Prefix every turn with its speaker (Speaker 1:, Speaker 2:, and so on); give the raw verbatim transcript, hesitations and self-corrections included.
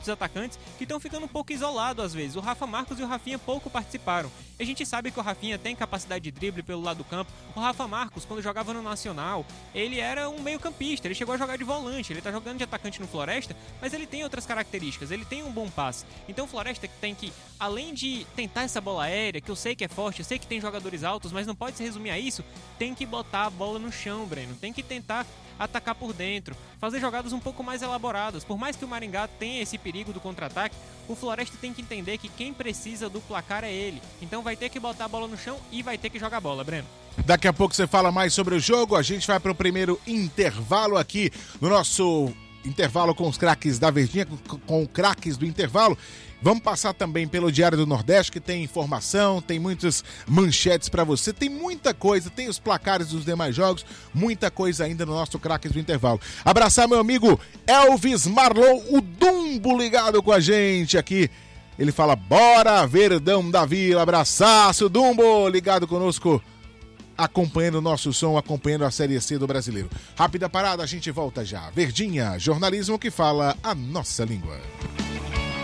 Speaker 1: outros atacantes que estão ficando um pouco isolados às vezes. O Rafa Marcos e o Rafinha pouco participaram. A gente sabe que o Rafinha tem capacidade de drible pelo lado do campo. O Rafa Marcos, quando jogava no Nacional, ele era um meio campista, ele chegou a jogar de volante, ele tá jogando de atacante no Floresta, mas ele tem outras características, ele tem um bom passe. Então o Floresta tem que, além de tentar essa bola aérea, que eu sei que é forte, eu sei que tem jogadores altos, mas não pode se resumir a isso, tem que botar a bola no chão, Breno, tem que tentar atacar por dentro, fazer jogadas um pouco mais elaboradas. Por mais que o Maringá tenha esse perigo do contra-ataque, o Floresta tem que entender que quem precisa do placar é ele. Então vai ter que botar a bola no chão e vai ter que jogar bola, Breno.
Speaker 2: Daqui a pouco você fala mais sobre o jogo, a gente vai para o primeiro intervalo aqui no nosso intervalo com os craques da Verdinha, com, com craques do intervalo. Vamos passar também pelo Diário do Nordeste, que tem informação, tem muitas manchetes para você, tem muita coisa, tem os placares dos demais jogos, muita coisa ainda no nosso Craques do Intervalo. Abraçar meu amigo Elvis Marlon, o Dumbo, ligado com a gente aqui. Ele fala, bora Verdão da Vila, abraçaço Dumbo, ligado conosco, acompanhando o nosso som, acompanhando a Série C do Brasileiro. Rápida parada, a gente volta já. Verdinha, jornalismo que fala a nossa língua.